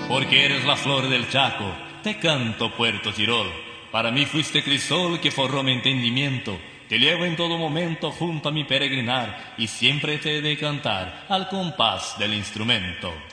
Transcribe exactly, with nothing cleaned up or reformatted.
Porque eres la flor del Chaco, te canto Puerto Tirol. Para mí fuiste crisol que forró mi entendimiento. Te llevo en todo momento junto a mi peregrinar y siempre te he de cantar al compás del instrumento.